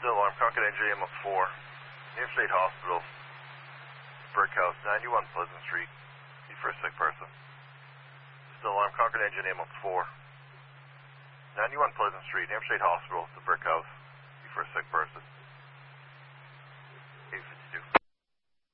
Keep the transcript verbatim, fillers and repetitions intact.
Still alarm, Concord N J M up four. New State Hospital. Brick House, ninety-one Pleasant Street. Need for a sick person. Still alarm, Concord N J M up four. ninety-one Pleasant Street, New State Hospital, the Brick House. Need for a sick person.